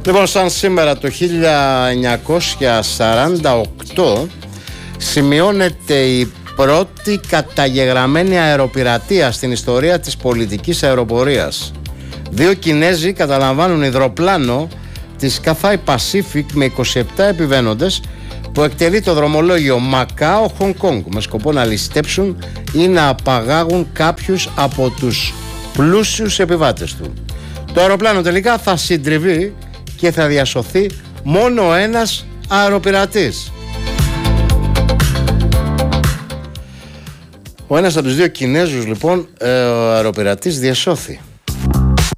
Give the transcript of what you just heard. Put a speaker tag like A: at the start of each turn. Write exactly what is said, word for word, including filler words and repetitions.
A: Λοιπόν, σαν σήμερα το χίλια εννιακόσια σαράντα οκτώ σημειώνεται η πρώτη καταγεγραμμένη αεροπειρατεία στην ιστορία της πολιτικής αεροπορίας. Δύο Κινέζοι καταλαμβάνουν υδροπλάνο της Cathay Pacific με είκοσι επτά επιβαίνοντες που εκτελεί το δρομολόγιο Μακάο-Χονγκ Κονγκ με σκοπό να ληστέψουν ή να απαγάγουν κάποιους από τους πλούσιους επιβάτες του. Το αεροπλάνο τελικά θα συντριβεί και θα διασωθεί μόνο ένας αεροπειρατής. Ο ένας από τους δύο Κινέζους λοιπόν, ο αεροπειρατής διασώθη.